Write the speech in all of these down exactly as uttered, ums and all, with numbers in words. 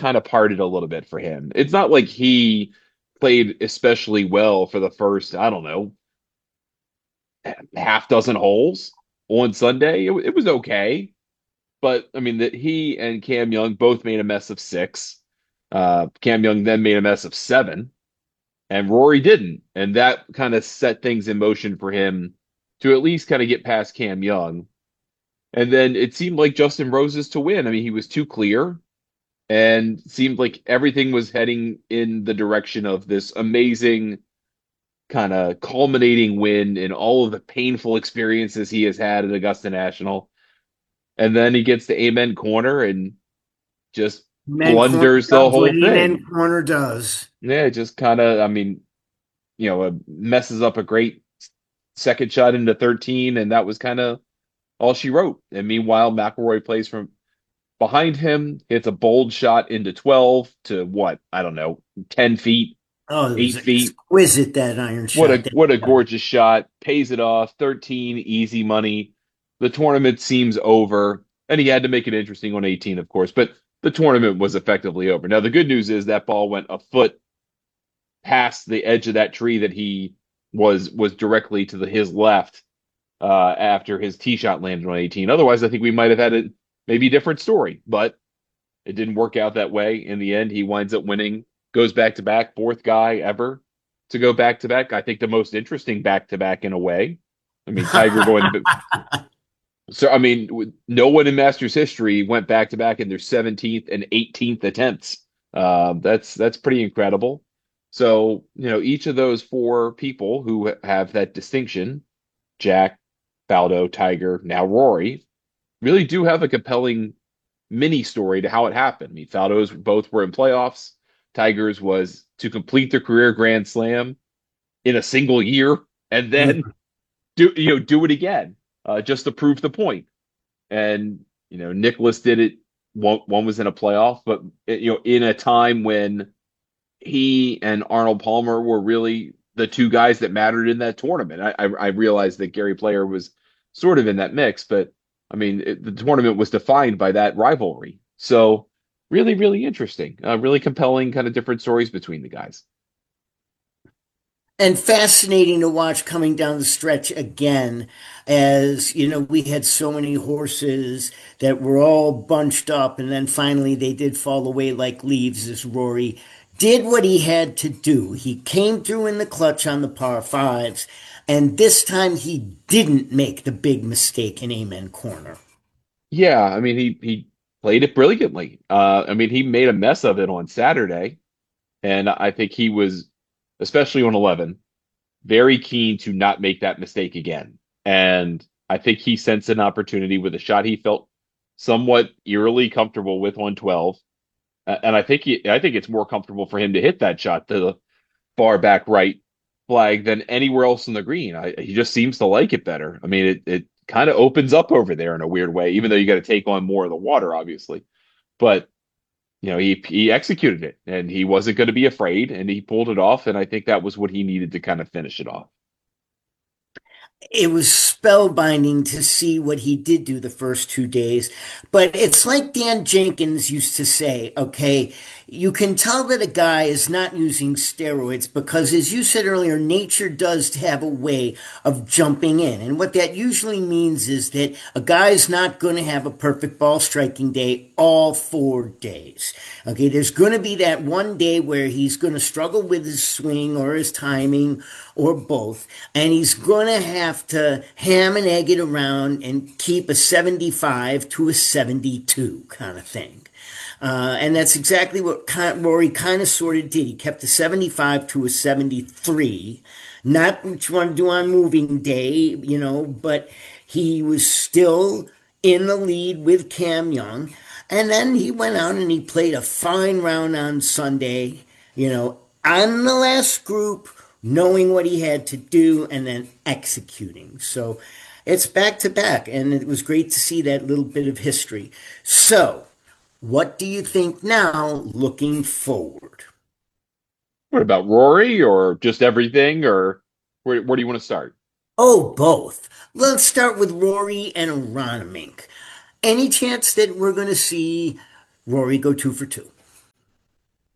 kind of parted a little bit for him. It's not like he played especially well for the first, I don't know, half dozen holes on Sunday. It, it was okay, but I mean that he and Cam Young both made a mess of six. Uh, Cam Young then made a mess of seven, and Rory didn't, and that kind of set things in motion for him to at least kind of get past Cam Young. And then it seemed like Justin Roses to win. I mean, he was too clear and seemed like everything was heading in the direction of this amazing kind of culminating win in all of the painful experiences he has had at Augusta National. And then he gets the Amen corner and just Men Corner blunders the does what whole Amen thing. Corner does. Yeah, just kind of, I mean, you know, uh, messes up a great second shot into thirteen, and that was kind of all she wrote. And meanwhile, McIlroy plays from behind him, hits a bold shot into twelve to what? I don't know, ten feet, Oh, it was eight feet. exquisite, that iron What shot. a That, what a gorgeous shot. Pays it off. thirteen, easy money. The tournament seems over. And he had to make it interesting on eighteen, of course, but the tournament was effectively over. Now, the good news is that ball went a foot past the edge of that tree that he was was directly to the his left uh, after his tee shot landed on eighteen. Otherwise, I think we might have had a maybe different story, but it didn't work out that way. In the end, he winds up winning, goes back to back, fourth guy ever to go back to back. I think the most interesting back to back in a way. I mean, Tiger going. So I mean, no one in Masters history went back to back in their seventeenth and eighteenth attempts. Um, that's that's pretty incredible. So you know, each of those four people who have that distinction, Jack, Faldo, Tiger, now Rory, really do have a compelling mini story to how it happened. I mean, Faldo's both were in playoffs. Tiger's was to complete their career Grand Slam in a single year and then do you know do it again uh, just to prove the point. And you know, Nicholas did it. One one was in a playoff, but you know, in a time when he and Arnold Palmer were really the two guys that mattered in that tournament. I I, I realized that Gary Player was sort of in that mix, but I mean, it, the tournament was defined by that rivalry. So really, really interesting, uh, really compelling, kind of different stories between the guys. and fascinating to watch coming down the stretch again, as you know, we had so many horses that were all bunched up, and then finally they did fall away like leaves as Rory did what he had to do. He came through in the clutch on the par fives, and this time he didn't make the big mistake in Amen Corner. Yeah, I mean, he he played it brilliantly. Uh, I mean, he made a mess of it on Saturday, and I think he was, especially on eleven, very keen to not make that mistake again. And I think he sensed an opportunity with a shot he felt somewhat eerily comfortable with on twelve. Uh, and I think he, I think it's more comfortable for him to hit that shot to the far back right flag than anywhere else in the green. I, he just seems to like it better. I mean, it it kind of opens up over there in a weird way, even though you got to take on more of the water, obviously. But you know, he he executed it, and he wasn't going to be afraid, and he pulled it off. And I think that was what he needed to kind of finish it off. It was spellbinding to see what he did do the first two days. But it's like Dan Jenkins used to say, okay, you can tell that a guy is not using steroids because, as you said earlier, nature does have a way of jumping in. And what that usually means is that a guy's not going to have a perfect ball striking day all four days. Okay, there's going to be that one day where he's going to struggle with his swing or his timing or both, and he's going to have to ham and egg it around and keep a seventy-five to a seventy-two kind of thing. Uh, and that's exactly what Rory kind of sort of did. He kept a seventy-five to a seventy-three. Not what you want to do on moving day, you know, but he was still in the lead with Cam Young. And then he went out and he played a fine round on Sunday, you know, on the last group, knowing what he had to do and then executing. So it's back to back. And it was great to see that little bit of history. So, what do you think now looking forward? What about Rory or just everything, or where where do you want to start? Oh, both. Let's start with Rory and Aronimink. Any chance that we're going to see Rory go two for two?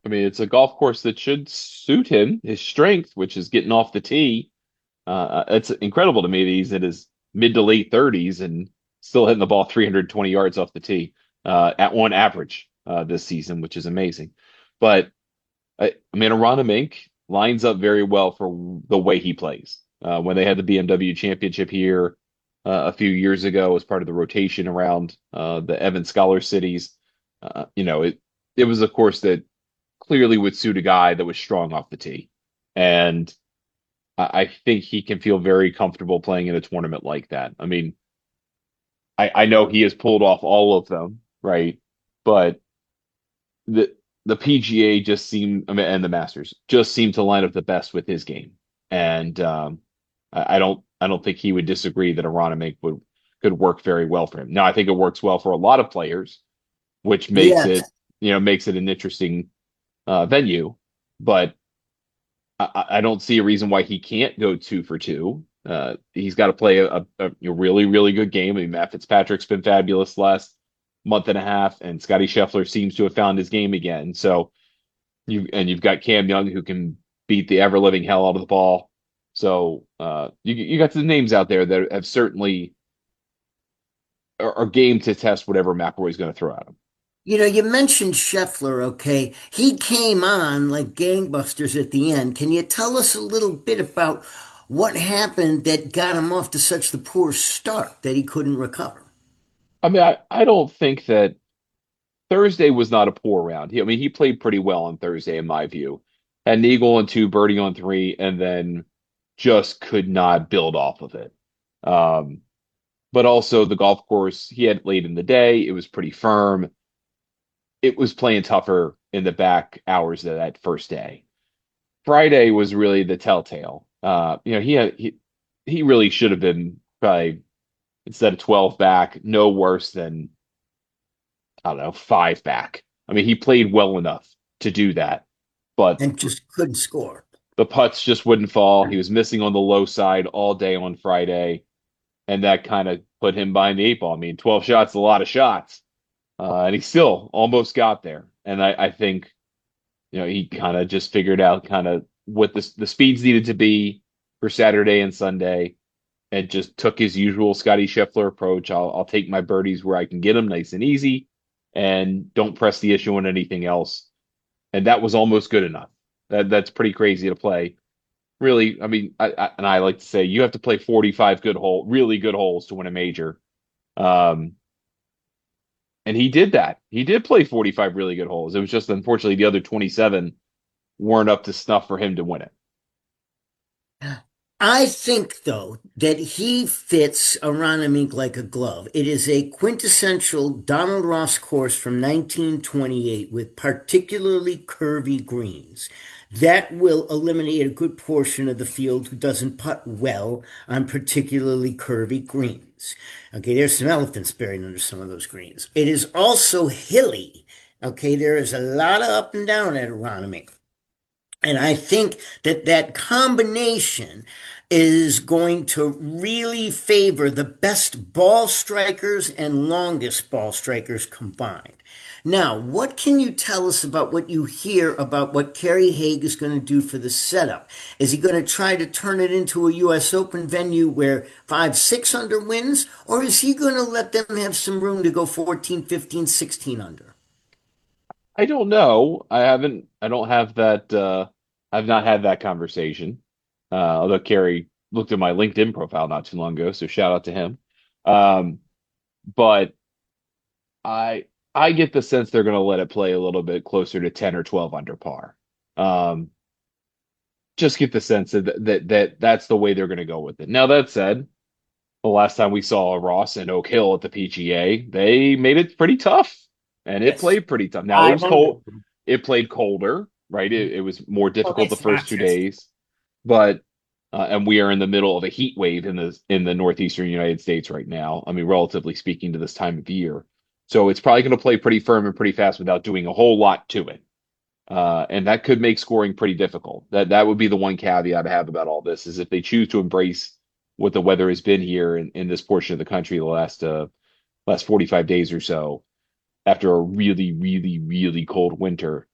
I mean, it's a golf course that should suit him, his strength, which is getting off the tee. Uh, it's incredible to me that he's in his mid to late thirties and still hitting the ball three hundred twenty yards off the tee uh, at one average uh, this season, which is amazing. But I, I mean, Arana Mink lines up very well for the way he plays. Uh, when they had the B M W Championship here uh, a few years ago as part of the rotation around uh, the Evan Scholar cities, uh, you know, it it was a course that clearly would suit a guy that was strong off the tee. And I, I think he can feel very comfortable playing in a tournament like that. I mean, I, I know he has pulled off all of them, right? But the the P G A just seemed, I mean, and the Masters just seemed to line up the best with his game. And um, I, I don't I don't think he would disagree that Aronimink would could work very well for him. Now, I think it works well for a lot of players, which makes Yes. it, you know, makes it an interesting uh, venue. But I, I don't see a reason why he can't go two for two. Uh, he's got to play a, a, a really, really good game. I mean, Matt Fitzpatrick's been fabulous last month and a half, and Scotty Scheffler seems to have found his game again. So you and you've got Cam Young who can beat the ever living hell out of the ball. So uh, you you got the names out there that have certainly are, are game to test whatever McIlroy's going to throw at him. You know, you mentioned Scheffler, okay? He came on like gangbusters at the end. Can you tell us a little bit about what happened that got him off to such the poor start that he couldn't recover? I mean, I, I don't think that Thursday was not a poor round. He, I mean, he played pretty well on Thursday, in my view. Had an eagle on two, birdie on three, and then just could not build off of it. Um, but also the golf course he had late in the day, it was pretty firm. It was playing tougher in the back hours of that first day. Friday was really the telltale. Uh, you know, he had he he really should have been probably instead of twelve back, no worse than I don't know, five back. I mean, he played well enough to do that, but And just couldn't score. the putts just wouldn't fall. He was missing on the low side all day on Friday, and that kind of put him behind the eight ball. I mean, twelve shots, a lot of shots, uh, and he still almost got there. And I, I think, you know, he kind of just figured out kind of what the the speeds needed to be for Saturday and Sunday, and just took his usual Scotty Scheffler approach. I'll I'll take my birdies where I can get them nice and easy, and don't press the issue on anything else. And that was almost good enough. That that's pretty crazy to play. Really, I mean, I, I, and I like to say you have to play forty-five good hole, really good holes to win a major. Um, and he did that. He did play forty-five really good holes. It was just unfortunately the other twenty-seven weren't up to snuff for him to win it. I think, though, that he fits Aronimink like a glove. It is a quintessential Donald Ross course from nineteen twenty-eight with particularly curvy greens. That will eliminate a good portion of the field who doesn't putt well on particularly curvy greens. Okay, there's some elephants buried under some of those greens. It is also hilly. Okay, there is a lot of up and down at Aronimink. And I think that that combination is going to really favor the best ball strikers and longest ball strikers combined. Now, what can you tell us about what you hear about what Kerry Haig is going to do for the setup? Is he going to try to turn it into a U S Open venue where five, six under wins, or is he going to let them have some room to go fourteen, fifteen, sixteen under? I don't know. I haven't. I don't have that. Uh, I've not had that conversation. Uh, although Kerry looked at my LinkedIn profile not too long ago, so shout out to him. Um, but I I get the sense they're going to let it play a little bit closer to ten or twelve under par. Um, just get the sense that that that that's the way they're going to go with it. Now that said, the last time we saw Ross and Oak Hill at the P G A, they made it pretty tough, and it Yes. played pretty tough. Now it was five under. cold. It played colder, right? It, it was more Well, difficult the that's first two Masters. days, but uh, and we are in the middle of a heat wave in the in the northeastern United States right now. I mean, relatively speaking to this time of year, so it's probably going to play pretty firm and pretty fast without doing a whole lot to it. Uh, and that could make scoring pretty difficult. That that would be the one caveat I have about all this is if they choose to embrace what the weather has been here in, in this portion of the country the last uh last forty-five days or so after a really, really, really cold winter.